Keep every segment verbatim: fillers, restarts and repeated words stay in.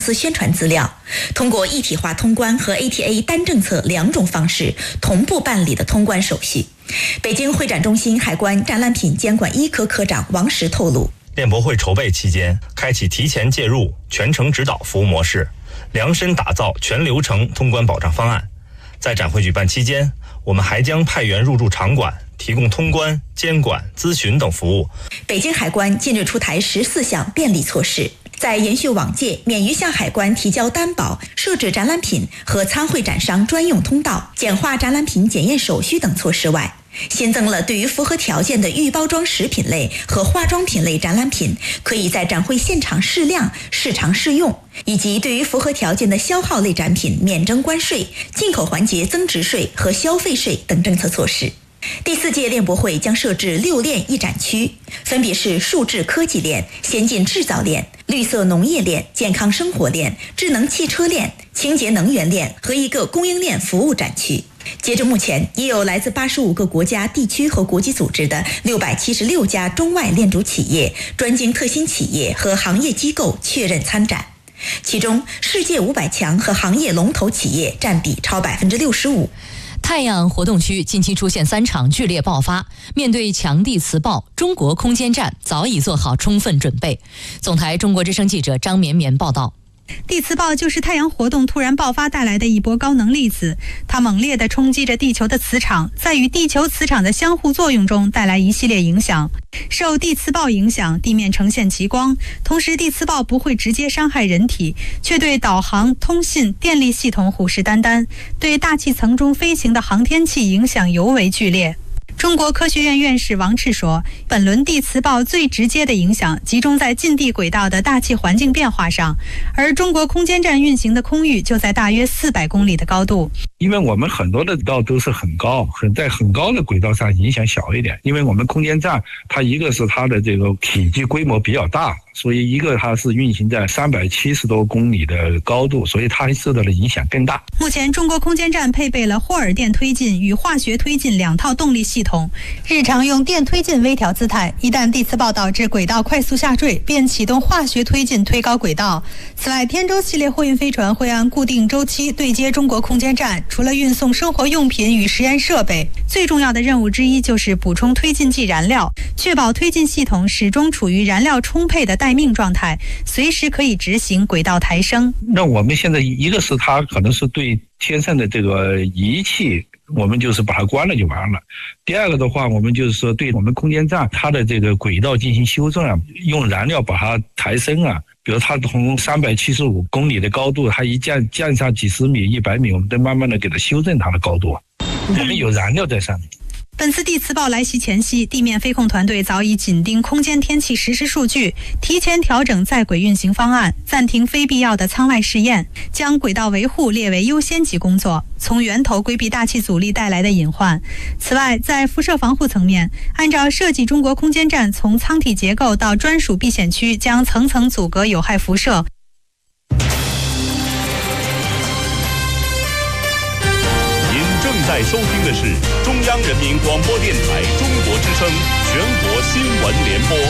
司宣传资料，通过一体化通关和 A T A 单政策两种方式同步办理的通关手续。北京会展中心海关展览品监管一科科长王石透露， 联博会筹备期间，开启提前介入、全程指导服务模式，量身打造全流程通关保障方案。在展会举办期间，我们还将派员入驻场馆，提供通关、监管、咨询等服务。 北京海关近日出台十四项便利措施，在延续往届免于向海关提交担保、设置展览品和参会展商专用通道、简化展览品检验手续等措施外，新增了对于符合条件的预包装食品类和化妆品类展览品，可以在展会现场试量、试尝试用，以及对于符合条件的消耗类展品免征关税、进口环节增值税和消费税等政策措施。第四届联博会将设置六链一展区，分别是数字科技链、先进制造链、绿色农业链、健康生活链、智能汽车链、清洁能源链和一个供应链服务展区。截至目前，已有来自八十五个国家、地区和国际组织的六百七十六家中外链主企业、专精特新企业和行业机构确认参展。其中，世界五百强和行业龙头企业占比超百分之六十五。 太阳活动区近期出现三场剧烈爆发，面对强地磁暴，中国空间站早已做好充分准备。总台中国之声记者张绵绵报道。 地磁暴就是太阳活动突然爆发带来的一波高能粒子，它猛烈地冲击着地球的磁场，在与地球磁场的相互作用中带来一系列影响。受地磁暴影响，地面呈现极光，同时地磁暴不会直接伤害人体，却对导航、通信、电力系统虎视眈眈，对大气层中飞行的航天器影响尤为剧烈。中国科学院院士王炽说，本轮地磁暴最直接的影响集中在近地轨道的大气环境变化上，而中国空间站运行的空域就在大约四百公里的高度。 因为我们很多的轨道都是很高，很在很高的轨道上影响小一点，因为我们空间站它一个是它的这个体积规模比较大，所以一个它是运行在三百七十多公里的高度，所以它受到的影响更大。 目前中国空间站配备了霍尔电推进与化学推进两套动力系统，日常用电推进微调姿态，一旦地磁暴导致轨道快速下坠，便启动化学推进推高轨道。此外，天舟系列货运飞船会按固定周期对接中国空间站，除了运送生活用品与实验设备，最重要的任务之一就是补充推进剂燃料，确保推进系统始终处于燃料充沛的待命状态，随时可以执行轨道抬升。 那我们现在一个是它可能是对天上的这个仪器，我们就是把它关了就完了。第二个的话，我们就是说对我们空间站它的这个轨道进行修正啊，用燃料把它抬升啊。比如它从三百七十五公里的高度，它一降降下几十米、一百米，我们都慢慢的给它修正它的高度。我们有燃料在上面。 本次地磁暴来袭前夕，地面飞控团队早已紧盯空间天气实时数据，提前调整在轨运行方案，暂停非必要的舱外试验，将轨道维护列为优先级工作，从源头规避大气阻力带来的隐患。此外，在辐射防护层面，按照设计，中国空间站从舱体结构到专属避险区将层层阻隔有害辐射。 正在收听的是中央人民广播电台中国之声全国新闻联播。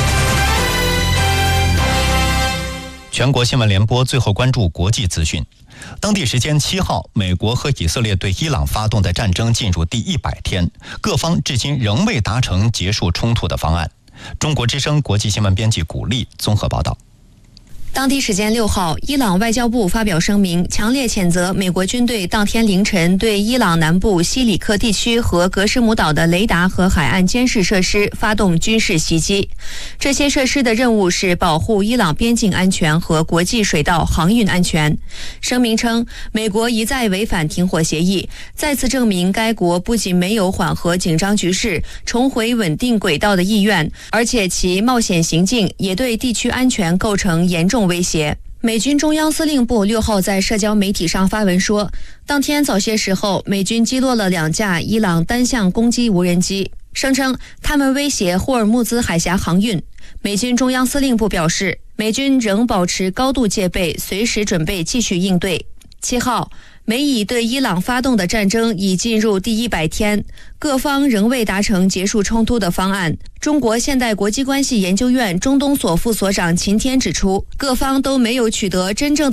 全国新闻联播最后关注国际资讯。当地时间七号，美国和以色列对伊朗发动的战争进入第一百天，各方至今仍未达成结束冲突的方案。中国之声国际新闻编辑古丽综合报道。 当地时间六号，伊朗外交部发表声明，强烈谴责美国军队当天凌晨对伊朗南部西里克地区和格什姆岛的雷达和海岸监视设施发动军事袭击。这些设施的任务是保护伊朗边境安全和国际水道航运安全。声明称，美国一再违反停火协议，再次证明该国不仅没有缓和紧张局势、重回稳定轨道的意愿，而且其冒险行径也对地区安全构成严重威胁。美军中央司令部六号在社交媒体上发文说，当天早些时候，美军击落了两架伊朗单向攻击无人机，声称他们威胁霍尔木兹海峡航运。美军中央司令部表示，美军仍保持高度戒备，随时准备继续应对。七号，美以对伊朗发动的战争已进入第一百天，各方仍未达成结束冲突的方案。中国现代国际关系研究院中东所副所长秦天指出，各方都没有取得真正的